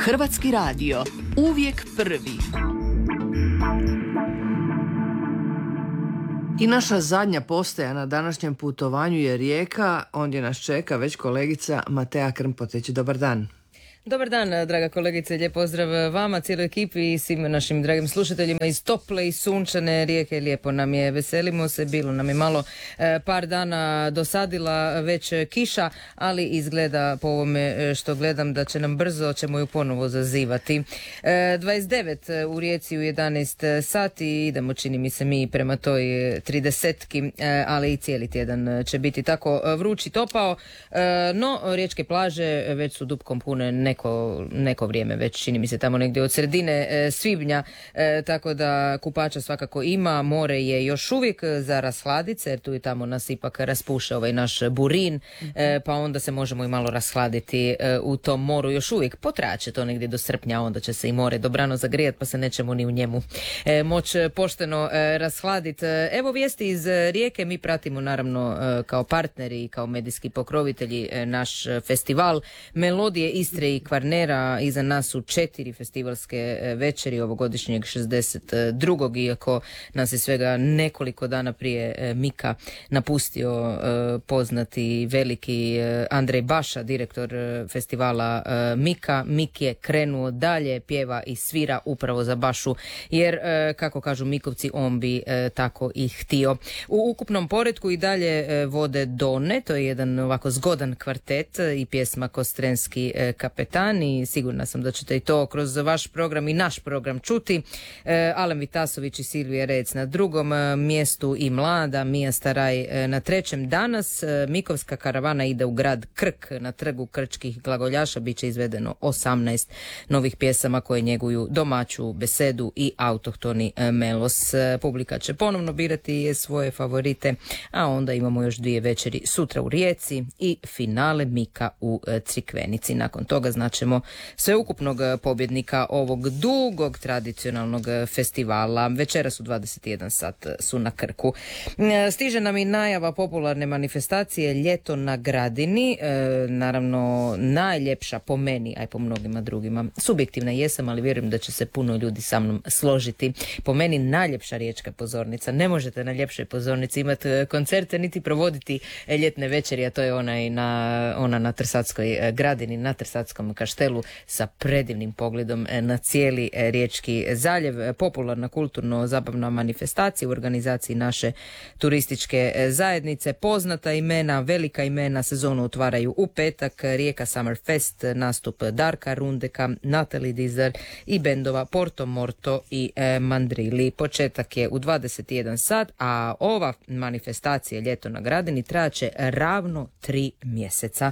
Hrvatski radio, uvijek prvi. I naša zadnja postaja na današnjem putovanju je Rijeka. Ondje nas čeka već kolegica Matea Krmpotić. Dobar dan. Dobar dan, draga kolegice, lijep pozdrav vama, cijeloj ekipi i svim našim dragim slušateljima iz tople i sunčane Rijeke. Lijepo nam je, veselimo se, bilo nam je malo par dana dosadila već kiša, ali izgleda po ovome što gledam da će nam brzo, ćemo ju ponovo zazivati. 29 u Rijeci u 11 sati, idemo čini mi se mi prema toj 30-ki, ali i cijeli tjedan će biti tako vruć i topao, no riječke plaže već su dupkom pune neko vrijeme, već čini mi se tamo negdje od sredine svibnja, tako da kupača svakako ima, more je još uvijek za rashladit, jer tu i tamo nas ipak raspuša ovaj naš burin, pa onda se možemo i malo rashladiti u tom moru još uvijek. Potraće to negdje do srpnja, onda će se i more dobrano zagrijati, pa se nećemo ni u njemu moći pošteno rashladiti. Evo vijesti iz Rijeke, mi pratimo naravno kao partneri i kao medijski pokrovitelji naš festival Melodije Istre i Kvarnera. Iza nas su 4 festivalske večeri ovogodišnjeg 62. Iako nas je svega nekoliko dana prije Mika napustio poznati veliki Andrej Baša, direktor festivala Mika. Mik je krenuo dalje, pjeva i svira upravo za Bašu, jer kako kažu Mikovci, on bi tako i htio. U ukupnom poretku i dalje vode Done, to je jedan ovako zgodan kvartet i pjesma Kostrenski kapetan, i sigurna sam da ćete i to kroz vaš program i naš program čuti. Alen Vitasović i Silvija Rec na drugom mjestu i mlada Mija Staraj na trećem. Danas Mikovska karavana ide u grad Krk, na trgu krčkih glagoljaša bit će izvedeno 18 novih pjesama koje njeguju domaću besedu i autohtoni melos. Publika će ponovno birati svoje favorite, a onda imamo još 2 večeri sutra u Rijeci i finale Mika u Crikvenici. Nakon toga znaćemo sveukupnog pobjednika ovog dugog tradicionalnog festivala. Večeras u 21 sat su na Krku. Stiže nam i najava popularne manifestacije Ljeto na Gradini. Naravno najljepša po meni, a i po mnogima drugima. Subjektivna jesam, ali vjerujem da će se puno ljudi sa mnom složiti. Po meni najljepša riječka pozornica. Ne možete na ljepšoj pozornici imati koncerte niti provoditi ljetne večeri, a to je ona na Trsatskoj Gradini, na Trsatskom kaštelu sa predivnim pogledom na cijeli Riječki zaljev. Popularna kulturno-zabavna manifestacija u organizaciji naše turističke zajednice. Poznata imena, velika imena sezonu otvaraju u petak. Rijeka Summer Fest, nastup Darka Rundeka, Natalie Dizer i bendova Porto Morto i Mandrili. Početak je u 21 sat, a ova manifestacija Ljeto na Gradini trajaće ravno 3 mjeseca.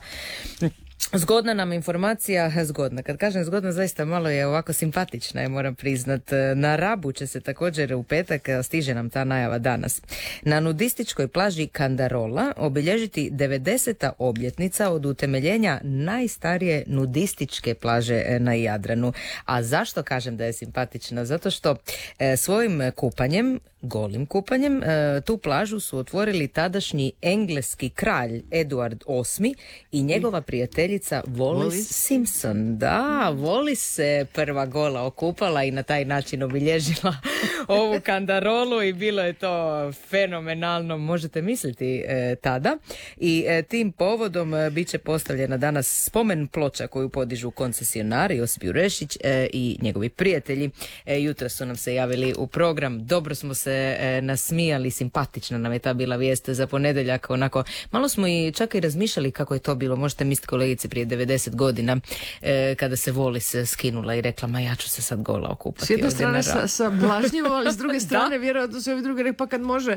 Zgodna nam informacija, zgodna. Kad kažem zgodna, zaista malo je ovako simpatična, moram priznat. Na Rabu će se također u petak, stiže nam ta najava danas, na nudističkoj plaži Kandarola obilježiti 90. obljetnica od utemeljenja najstarije nudističke plaže na Jadranu. A zašto kažem da je simpatična? Zato što svojim kupanjem, golim kupanjem, tu plažu su otvorili tadašnji engleski kralj Eduard VIII i njegova prijateljica Wallis Simpson. Da, Wallis se prva gola okupala i na taj način obilježila ovu Kandarolu i bilo je to fenomenalno, možete misliti, tada. I tim povodom bit će postavljena danas spomen ploča koju podižu koncesionari Josip Jurešić i njegovi prijatelji. Jutro su nam se javili u program, dobro smo se nasmijali, simpatična nam je ta bila vijest za ponedjeljak, onako malo smo i čak i razmišljali kako je to bilo, možete misliti kolegice prije 90 godina kada se Wallis skinula i rekla, ma ja ću se sad gola okupati. S jedne strane sa blažnjivom, ali s druge strane vjerojatno su ovi drugi rekli, pa kad može,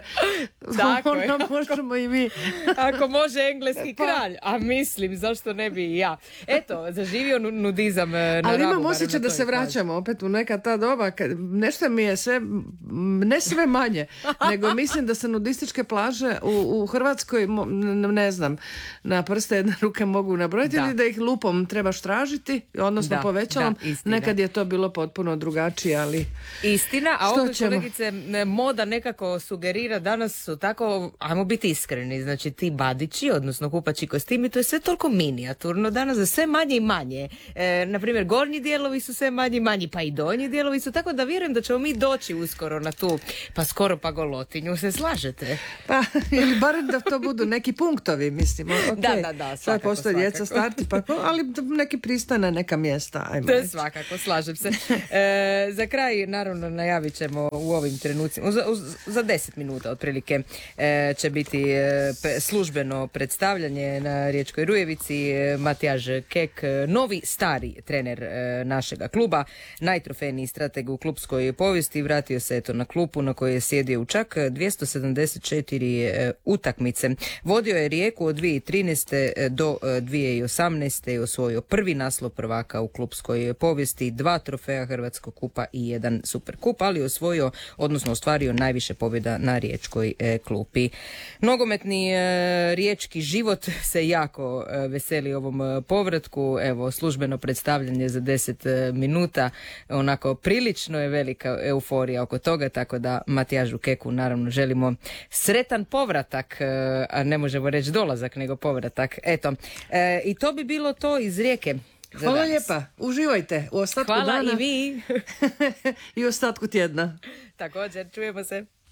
onda možemo i mi. Ako može engleski kralj, a mislim, zašto ne bi i ja. Eto, zaživio nudizam na Rabu. Ali imam osjećaj da se vraćamo opet u neka ta doba, nešto mi je sve, ne sve sve manje. Nego mislim da se nudističke plaže u Hrvatskoj, ne znam, na prste jedne ruke mogu nabrojiti ili da ih lupom trebaš tražiti, odnosno povećalom. Nekad je to bilo potpuno drugačije, ali... Istina, a ovdje kolegice, moda nekako sugerira danas su tako, ajmo biti iskreni, znači ti badići, odnosno kupači kostimi, to je sve toliko minijaturno danas, za sve manje i manje. Naprimjer, gornji dijelovi su sve manji i manji, pa i donji dijelovi su, tako da vjerujem da ćemo mi doći uskoro na tu, pa skoro pa golotinju, se slažete? Pa, ili barem da to budu neki punktovi, mislim. Okay. Da, svakako. Postoje djeca starti, ali neki pristojna neka mjesta. Ajmo to je svakako, slažem se. Za kraj, naravno, najavit ćemo u ovim trenucima, za 10 minuta otprilike će biti službeno predstavljanje na Riječkoj Rujevici. Matijaž Kek, novi stari trener našega kluba, najtrofejniji strateg u klubskoj povijesti, vratio se na klupu na kojoj je sjedio u čak 274 utakmice. Vodio je Rijeku od 2013. do 2018. i osvojio prvi naslov prvaka u klubskoj povijesti, 2 trofeja Hrvatskog kupa i 1 super kup, ali osvojio, odnosno ostvario najviše pobjeda na Riječkoj klupi. Nogometni riječki život se jako veseli ovom povratku. Evo, službeno predstavljanje za 10 minuta, onako prilično je velika euforija oko toga, tako da Matijažu Keku naravno želimo sretan povratak, a ne možemo reći dolazak, nego povratak. Eto, i to bi bilo to iz Rijeke. Hvala lijepa, uživajte u ostatku dana. Hvala i vi. I u ostatku tjedna. Također, čujemo se.